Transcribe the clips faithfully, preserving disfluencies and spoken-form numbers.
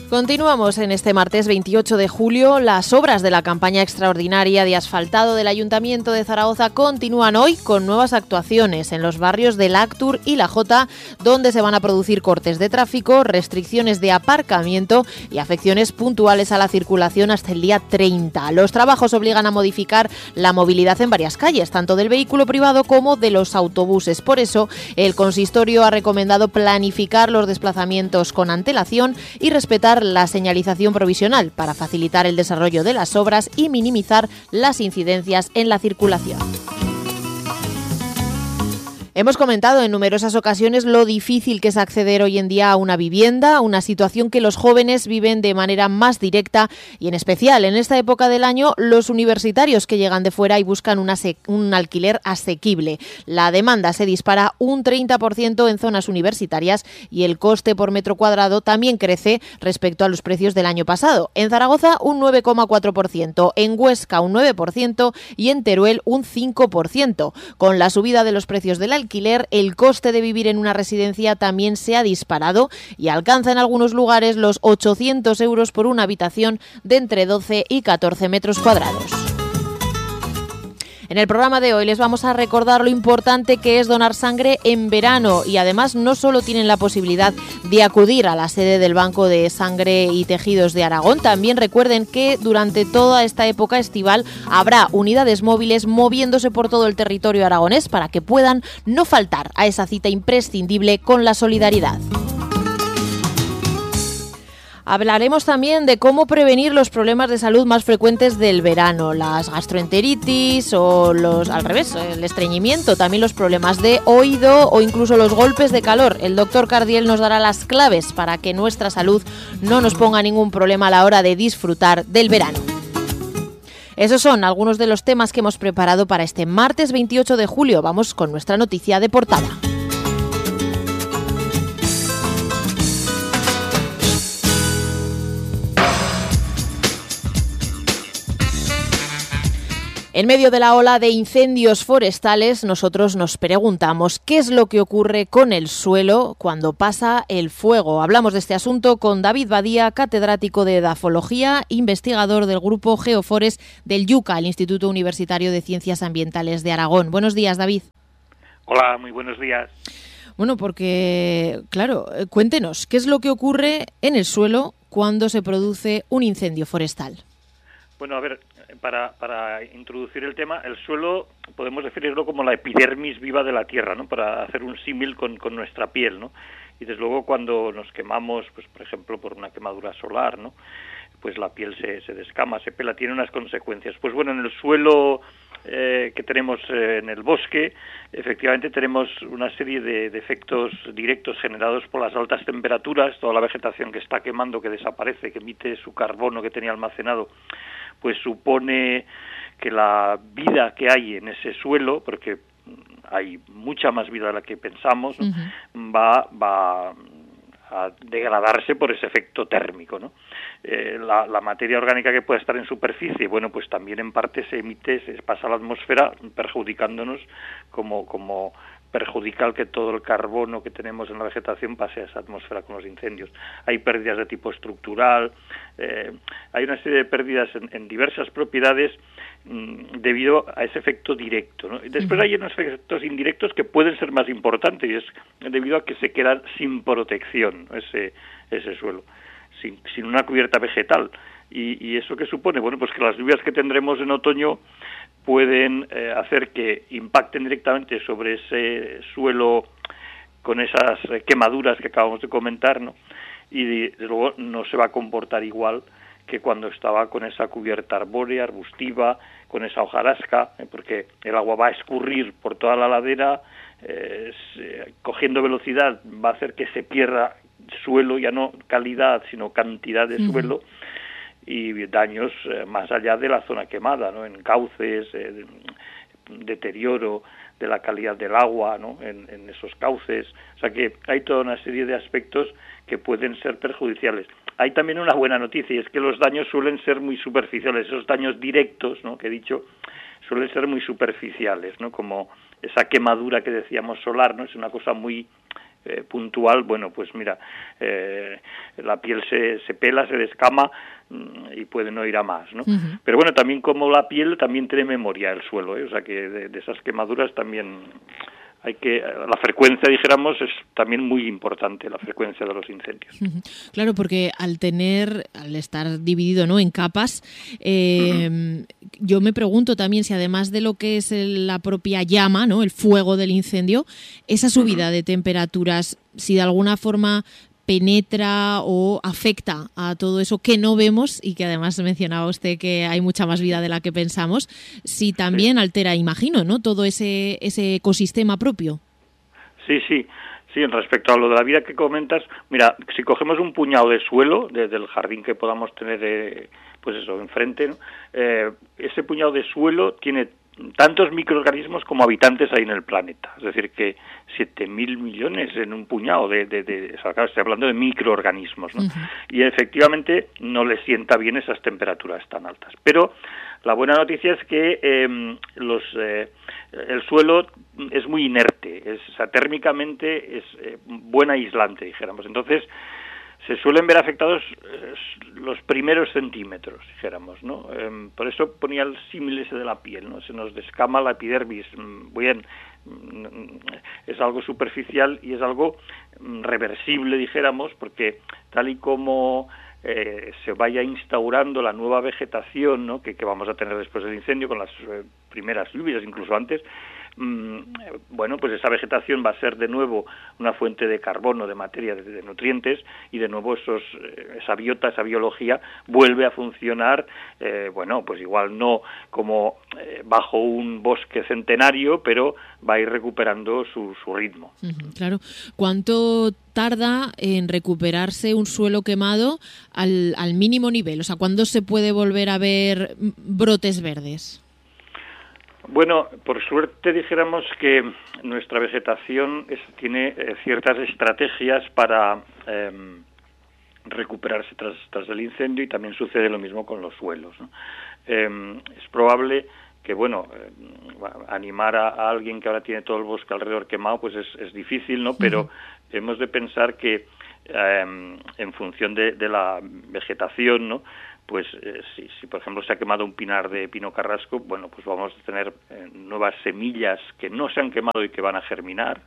Continuamos en este martes veintiocho de julio. Las obras de la campaña extraordinaria de asfaltado del Ayuntamiento de Zaragoza continúan hoy con nuevas actuaciones en los barrios de Lactur y La Jota, donde se van a producir cortes de tráfico, restricciones de aparcamiento y afecciones puntuales a la circulación hasta el día treinta. Los trabajos obligan a modificar la movilidad en varias calles, tanto del vehículo privado como de los autobuses. Por eso, el consistorio ha recomendado planificar los desplazamientos con antelación y respetar la señalización provisional para facilitar el desarrollo de las obras y minimizar las incidencias en la circulación. Hemos comentado en numerosas ocasiones lo difícil que es acceder hoy en día a una vivienda, una situación que los jóvenes viven de manera más directa y en especial en esta época del año los universitarios que llegan de fuera y buscan una se- un alquiler asequible. La demanda se dispara un treinta por ciento en zonas universitarias y el coste por metro cuadrado también crece respecto a los precios del año pasado. En Zaragoza un nueve coma cuatro por ciento, en Huesca un nueve por ciento y en Teruel un cinco por ciento. Con la subida de los precios del alquiler, alquiler, el coste de vivir en una residencia también se ha disparado y alcanza en algunos lugares los ochocientos euros por una habitación de entre doce y catorce metros cuadrados. En el programa de hoy les vamos a recordar lo importante que es donar sangre en verano y además no solo tienen la posibilidad de acudir a la sede del Banco de Sangre y Tejidos de Aragón, también recuerden que durante toda esta época estival habrá unidades móviles moviéndose por todo el territorio aragonés para que puedan no faltar a esa cita imprescindible con la solidaridad. Hablaremos también de cómo prevenir los problemas de salud más frecuentes del verano, las gastroenteritis o los, al revés, el estreñimiento, también los problemas de oído o incluso los golpes de calor. El doctor Cardiel nos dará las claves para que nuestra salud no nos ponga ningún problema a la hora de disfrutar del verano. Esos son algunos de los temas que hemos preparado para este martes veintiocho de julio. Vamos con nuestra noticia de portada. En medio de la ola de incendios forestales, nosotros nos preguntamos qué es lo que ocurre con el suelo cuando pasa el fuego. Hablamos de este asunto con David Badía, catedrático de edafología, investigador del grupo Geofores del IUCA, el Instituto Universitario de Ciencias Ambientales de Aragón. Buenos días, David. Hola, muy buenos días. Bueno, porque, claro, cuéntenos, ¿qué es lo que ocurre en el suelo cuando se produce un incendio forestal? Bueno, a ver, para, para introducir el tema, el suelo podemos definirlo como la epidermis viva de la Tierra, ¿no? Para hacer un símil con, con nuestra piel, ¿no? Y desde luego cuando nos quemamos, pues por ejemplo por una quemadura solar, ¿no? Pues la piel se, se descama, se pela, tiene unas consecuencias. Pues bueno, en el suelo eh, que tenemos eh, en el bosque, efectivamente tenemos una serie de, de efectos directos generados por las altas temperaturas, toda la vegetación que está quemando, que desaparece, que emite su carbono que tenía almacenado, pues supone que la vida que hay en ese suelo, porque hay mucha más vida de la que pensamos, ¿no? Uh-huh. va, va a degradarse por ese efecto térmico, ¿no? Eh, la, la materia orgánica que puede estar en superficie, bueno, pues también en parte se emite, se pasa a la atmósfera, perjudicándonos como, como perjudica el que todo el carbono que tenemos en la vegetación pase a esa atmósfera con los incendios. Hay pérdidas de tipo estructural, eh, hay una serie de pérdidas en, en diversas propiedades mmm, debido a ese efecto directo, ¿no? Y después hay unos efectos indirectos que pueden ser más importantes y es debido a que se queda sin protección ese, ese suelo, sin, sin una cubierta vegetal. Y, y eso que supone, bueno, pues que las lluvias que tendremos en otoño pueden eh, hacer que impacten directamente sobre ese suelo con esas eh, quemaduras que acabamos de comentar, ¿no? Y desde luego no se va a comportar igual que cuando estaba con esa cubierta arbórea, arbustiva, con esa hojarasca, eh, porque el agua va a escurrir por toda la ladera, eh, se, cogiendo velocidad va a hacer que se pierda suelo, ya no calidad, sino cantidad de suelo, uh-huh. y daños eh, más allá de la zona quemada, ¿no? En cauces, eh, deterioro de la calidad del agua, ¿no? En, en esos cauces. O sea que hay toda una serie de aspectos que pueden ser perjudiciales. Hay también una buena noticia, y es que los daños suelen ser muy superficiales. Esos daños directos, ¿no?, que he dicho, suelen ser muy superficiales, ¿no? Como esa quemadura que decíamos solar, ¿no? Es una cosa muy eh, puntual, bueno, pues mira, eh, la piel se, se pela, se descama y puede no ir a más, ¿no? Uh-huh. Pero bueno, también como la piel también tiene memoria el suelo, ¿eh? O sea que de, de esas quemaduras también hay que, la frecuencia, dijéramos, es también muy importante, la frecuencia de los incendios. Uh-huh. Claro, porque al tener, al estar dividido, ¿no?, en capas, eh, uh-huh. yo me pregunto también si además de lo que es el, la propia llama, ¿no?, el fuego del incendio, esa subida uh-huh. de temperaturas, si de alguna forma penetra o afecta a todo eso que no vemos y que además mencionaba usted que hay mucha más vida de la que pensamos, si también sí. altera, imagino, ¿no?, todo ese ese ecosistema propio. Sí, sí, sí, en respecto a lo de la vida que comentas, mira, si cogemos un puñado de suelo desde el jardín que podamos tener, eh, pues eso, enfrente, ¿no? eh, ese puñado de suelo tiene tantos microorganismos como habitantes hay en el planeta, es decir, que siete mil millones en un puñado de, de, de o sea, claro, estoy hablando de microorganismos, ¿no? Uh-huh. Y efectivamente no les sienta bien esas temperaturas tan altas. Pero la buena noticia es que eh, los eh, el suelo es muy inerte, es, o sea, térmicamente es eh, buen aislante, dijéramos. Entonces se suelen ver afectados eh, los primeros centímetros, dijéramos, ¿no? Eh, por eso ponía el símil ese de la piel, ¿no? Se nos descama la epidermis. Bien, es algo superficial y es algo reversible, dijéramos, porque tal y como eh, se vaya instaurando la nueva vegetación, ¿no?, que, que vamos a tener después del incendio, con las eh, primeras lluvias, incluso antes, bueno, pues esa vegetación va a ser de nuevo una fuente de carbono, de materia, de, de nutrientes, y de nuevo esos, esa biota, esa biología vuelve a funcionar, eh, bueno, pues igual no como eh, bajo un bosque centenario, pero va a ir recuperando su, su ritmo. Uh-huh, claro. ¿Cuánto tarda en recuperarse un suelo quemado al, al mínimo nivel? O sea, ¿cuándo se puede volver a ver brotes verdes? Bueno, por suerte dijéramos que nuestra vegetación es, tiene eh, ciertas estrategias para eh, recuperarse tras, tras el incendio, y también sucede lo mismo con los suelos, ¿no? Eh, es probable que, bueno, eh, animar a, a alguien que ahora tiene todo el bosque alrededor quemado, pues es, es difícil, ¿no? Pero uh-huh. hemos de pensar que eh, en función de, de la vegetación, ¿no?, pues eh, si, si por ejemplo se ha quemado un pinar de pino carrasco, bueno, pues vamos a tener eh, nuevas semillas que no se han quemado y que van a germinar,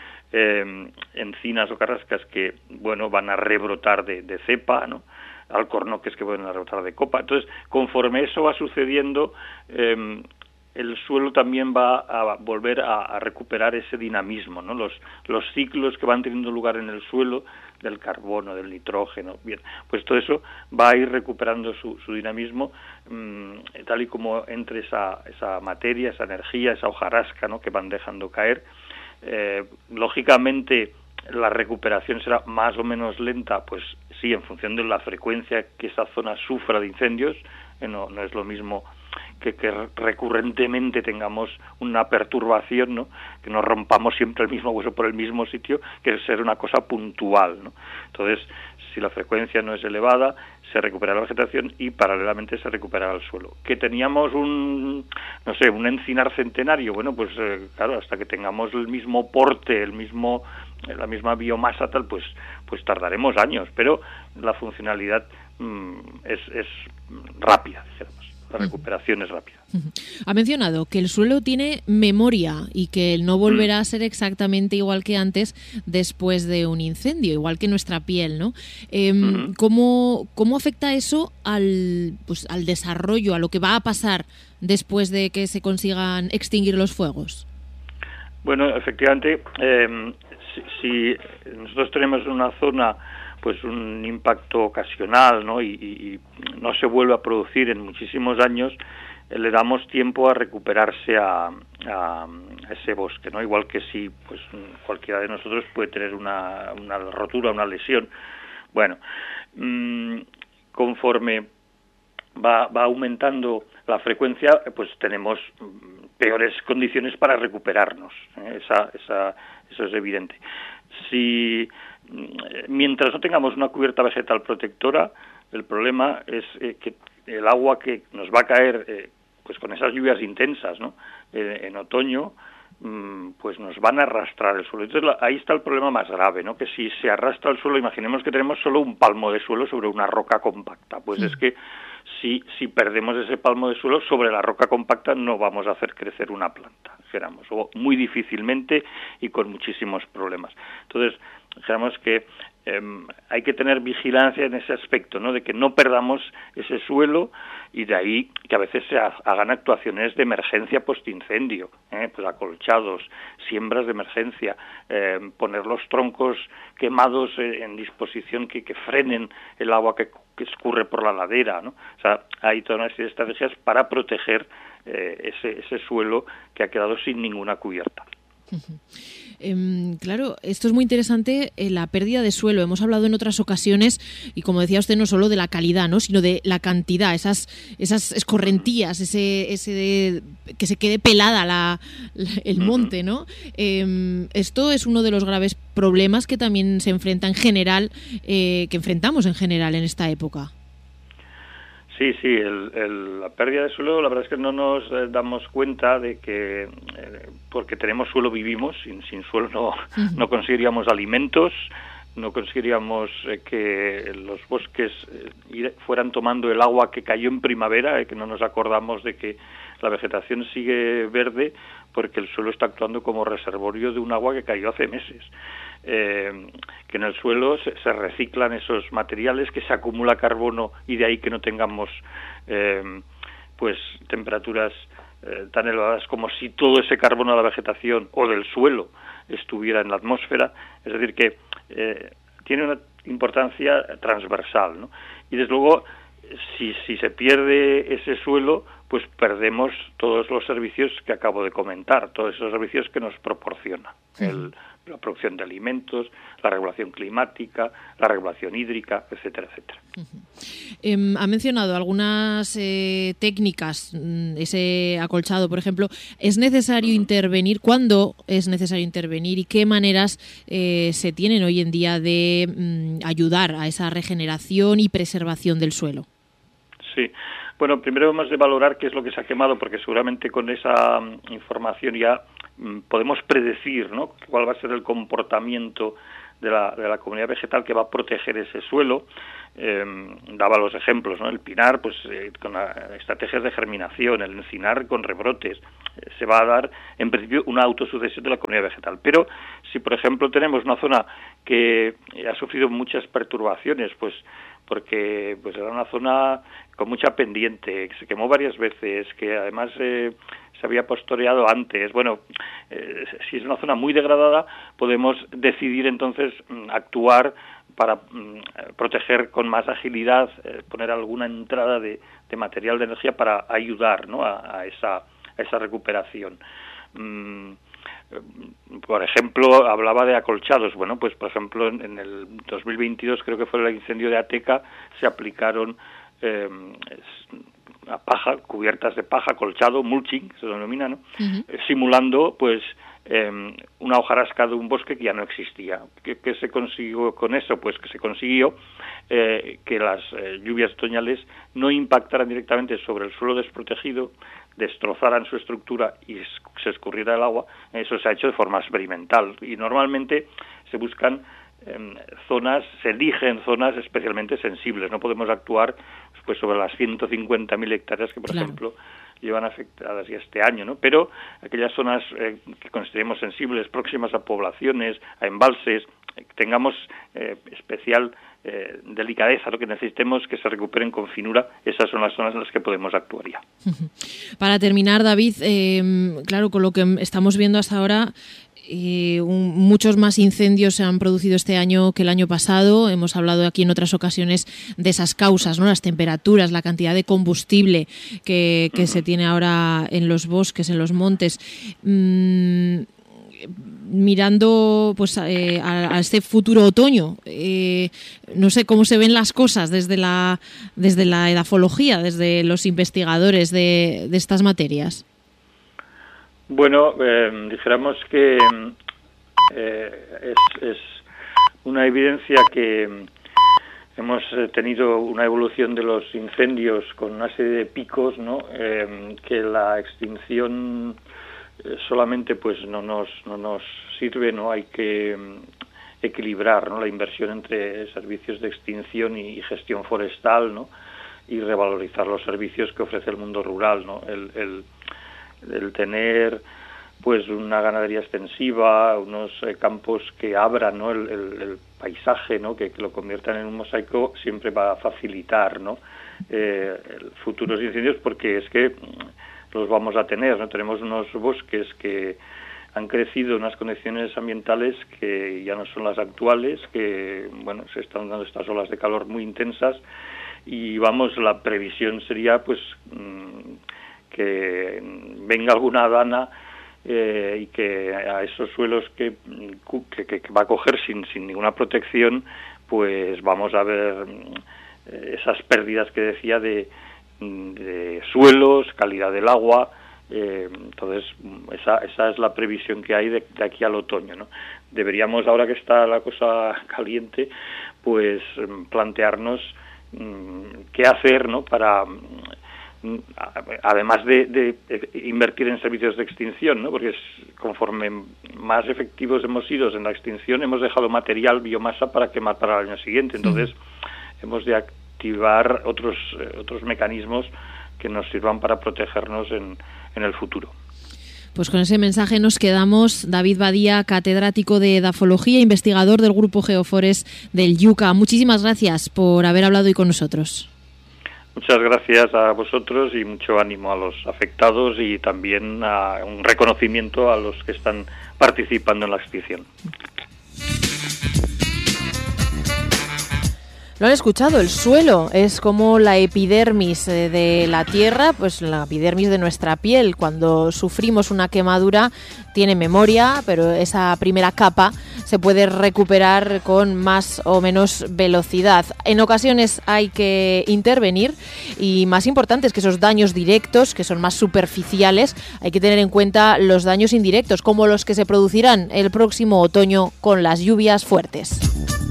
eh, encinas o carrascas que, bueno, van a rebrotar de, de cepa, ¿no?, alcornoques que van a rebrotar de copa. Entonces, conforme eso va sucediendo, eh, el suelo también va a volver a, a recuperar ese dinamismo, ¿no? Los, los ciclos que van teniendo lugar en el suelo, del carbono, del nitrógeno, bien, pues todo eso va a ir recuperando su, su dinamismo, mmm, tal y como entre esa, esa materia, esa energía, esa hojarasca, ¿no?, que van dejando caer. Eh, lógicamente, la recuperación será más o menos lenta, pues sí, en función de la frecuencia que esa zona sufra de incendios. Eh, no, no es lo mismo que, que recurrentemente tengamos una perturbación, ¿no?, que nos rompamos siempre el mismo hueso por el mismo sitio, que ser una cosa puntual, ¿no? Entonces, si la frecuencia no es elevada, se recupera la vegetación y paralelamente se recupera el suelo. Que teníamos un, no sé, un encinar centenario, bueno, pues eh, claro, hasta que tengamos el mismo porte, el mismo, la misma biomasa tal, pues, pues tardaremos años, pero la funcionalidad mmm, es, es rápida, dijéramos. La recuperación es rápida. Ha mencionado que el suelo tiene memoria y que no volverá a ser exactamente igual que antes después de un incendio, igual que nuestra piel, ¿no? Eh, uh-huh. ¿cómo, ¿Cómo afecta eso al, pues, al desarrollo, a lo que va a pasar después de que se consigan extinguir los fuegos? Bueno, efectivamente, eh, si, si nosotros tenemos una zona, pues un impacto ocasional, ¿no?, y, y, y no se vuelve a producir en muchísimos años, eh, le damos tiempo a recuperarse a, a, a ese bosque, ¿no? Igual que si pues cualquiera de nosotros puede tener una, una rotura, una lesión. Bueno, mmm, conforme va, va aumentando la frecuencia, pues tenemos peores condiciones para recuperarnos, ¿eh? Esa, esa, eso es evidente. Si mientras no tengamos una cubierta vegetal protectora, el problema es eh, que el agua que nos va a caer eh, pues con esas lluvias intensas, ¿no?, eh, en otoño, pues nos van a arrastrar el suelo. Entonces ahí está el problema más grave, ¿no? Que si se arrastra el suelo, imaginemos que tenemos solo un palmo de suelo sobre una roca compacta, pues sí. es que si, si perdemos ese palmo de suelo sobre la roca compacta no vamos a hacer crecer una planta, dijéramos, o muy difícilmente y con muchísimos problemas. Entonces, dijéramos que eh, hay que tener vigilancia en ese aspecto, ¿no? De que no perdamos ese suelo, y de ahí que a veces se hagan actuaciones de emergencia postincendio, ¿eh? Pues acolchados, siembras de emergencia, eh, poner los troncos quemados en disposición que, que frenen el agua que, que escurre por la ladera, ¿no? O sea, hay toda una serie de estrategias para proteger eh, ese, ese suelo que ha quedado sin ninguna cubierta. Uh-huh. Eh, claro, esto es muy interesante, eh, la pérdida de suelo. Hemos hablado en otras ocasiones, y como decía usted, no solo de la calidad, ¿no? Sino de la cantidad, esas esas escorrentías, ese ese de, que se quede pelada la, la, el monte, ¿no? Eh, esto es uno de los graves problemas que también se enfrenta en general, eh, que enfrentamos en general en esta época. Sí, sí, el, el, la pérdida de suelo, la verdad es que no nos eh, damos cuenta de que eh, porque tenemos suelo vivimos, sin, sin suelo no, uh-huh. no conseguiríamos alimentos, no conseguiríamos eh, que los bosques eh, fueran tomando el agua que cayó en primavera, eh, que no nos acordamos de que la vegetación sigue verde porque el suelo está actuando como reservorio de un agua que cayó hace meses. Eh, que en el suelo se, se reciclan esos materiales, que se acumula carbono, y de ahí que no tengamos eh, pues temperaturas eh, tan elevadas como si todo ese carbono de la vegetación o del suelo estuviera en la atmósfera. Es decir, que eh, tiene una importancia transversal, ¿no? Y desde luego, si, si se pierde ese suelo, pues perdemos todos los servicios que acabo de comentar, todos esos servicios que nos proporciona sí. el la producción de alimentos, la regulación climática, la regulación hídrica, etcétera, etcétera. Uh-huh. Eh, ha mencionado algunas eh, técnicas, ese acolchado, por ejemplo. ¿Es necesario uh-huh. intervenir? ¿Cuándo es necesario intervenir? ¿Y qué maneras eh, se tienen hoy en día de mm, ayudar a esa regeneración y preservación del suelo? Sí. Bueno, primero hemos de valorar qué es lo que se ha quemado, porque seguramente con esa um, información ya um, podemos predecir, ¿no?, cuál va a ser el comportamiento de la, de la comunidad vegetal que va a proteger ese suelo. Eh, daba los ejemplos, ¿no? El pinar, pues eh, con estrategias de germinación, el encinar con rebrotes. Eh, se va a dar, en principio, una autosucesión de la comunidad vegetal. Pero si, por ejemplo, tenemos una zona que ha sufrido muchas perturbaciones, pues porque pues era una zona con mucha pendiente, que se quemó varias veces, que además eh, se había pastoreado antes. Bueno, eh, si es una zona muy degradada, podemos decidir entonces actuar para mm, proteger con más agilidad, eh, poner alguna entrada de, de material de energía para ayudar, ¿no?, a, a, esa, a esa recuperación. Mm, Por ejemplo, hablaba de acolchados. Bueno, pues por ejemplo, en, en el dos mil veintidós, creo que fue el incendio de Ateca, se aplicaron eh, a paja, cubiertas de paja, acolchado, mulching, se denomina, ¿no? Uh-huh. eh, simulando, pues, eh, una hojarasca de un bosque que ya no existía. ¿Qué, qué se consiguió con eso? Pues que se consiguió eh, que las eh, lluvias otoñales no impactaran directamente sobre el suelo desprotegido, destrozaran su estructura y se escurriera el agua. Eso se ha hecho de forma experimental, y normalmente se buscan eh, zonas, se eligen zonas especialmente sensibles. No podemos actuar pues sobre las ciento cincuenta mil hectáreas que, por claro. ejemplo, llevan afectadas ya este año, ¿no? Pero aquellas zonas eh, que consideremos sensibles, próximas a poblaciones, a embalses, eh, tengamos eh, especial eh, delicadeza, lo que necesitemos que se recuperen con finura, esas son las zonas en las que podemos actuar ya. Para terminar, David, eh, claro, con lo que estamos viendo hasta ahora, Eh, un, muchos más incendios se han producido este año que el año pasado. Hemos hablado aquí en otras ocasiones de esas causas, ¿no? Las temperaturas, la cantidad de combustible que, que uh-huh. se tiene ahora en los bosques, en los montes. Mm, mirando pues eh, a, a este futuro otoño, eh, no sé cómo se ven las cosas desde la desde la edafología, desde los investigadores de, de estas materias. Bueno, eh, dijéramos que eh, es, es una evidencia que hemos tenido una evolución de los incendios con una serie de picos, ¿no? Eh, que la extinción eh, solamente pues no nos no nos sirve, ¿no? Hay que equilibrar, ¿no?, la inversión entre servicios de extinción y gestión forestal, ¿no?, y revalorizar los servicios que ofrece el mundo rural, ¿no? El, el, el tener pues una ganadería extensiva, unos eh, campos que abran, ¿no?, el, el, el paisaje, ¿no?, que, que lo conviertan en un mosaico, siempre va a facilitar, ¿no?, eh, futuros incendios, porque es que los vamos a tener, ¿no? Tenemos unos bosques que han crecido en unas condiciones ambientales que ya no son las actuales, que, bueno, se están dando estas olas de calor muy intensas, y vamos, la previsión sería pues que venga alguna dana eh, y que a esos suelos que, que, que va a coger sin, sin ninguna protección, pues vamos a ver eh, esas pérdidas que decía de, de suelos, calidad del agua. Eh, entonces esa, esa es la previsión que hay de, de aquí al otoño, ¿no? Deberíamos, ahora que está la cosa caliente, pues plantearnos mmm, qué hacer, ¿no?, para mmm, además de, de invertir en servicios de extinción, ¿no?, porque es, conforme más efectivos hemos sido en la extinción, hemos dejado material, biomasa para quemar para el año siguiente. Entonces sí, hemos de activar otros eh, otros mecanismos que nos sirvan para protegernos en, en el futuro. Pues con ese mensaje nos quedamos. David Badía, catedrático de Edafología, investigador del Grupo Geofores del Yuca. Muchísimas gracias por haber hablado hoy con nosotros. Muchas gracias a vosotros y mucho ánimo a los afectados, y también a un reconocimiento a los que están participando en la extinción. Lo han escuchado, el suelo es como la epidermis de la tierra, pues la epidermis de nuestra piel. Cuando sufrimos una quemadura tiene memoria, pero esa primera capa se puede recuperar con más o menos velocidad. En ocasiones hay que intervenir, y más importante es que esos daños directos, que son más superficiales, hay que tener en cuenta los daños indirectos, como los que se producirán el próximo otoño con las lluvias fuertes.